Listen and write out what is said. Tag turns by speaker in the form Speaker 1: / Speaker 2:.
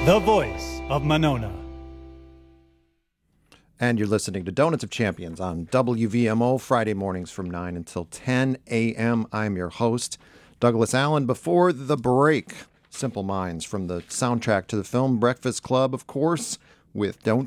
Speaker 1: the voice of Monona.
Speaker 2: And you're listening to Donuts of Champions on WVMO, Friday mornings from 9 until 10 a.m. I'm your host, Douglas Allen. Before the break, Simple Minds from the soundtrack to the film Breakfast Club, of course, with Don't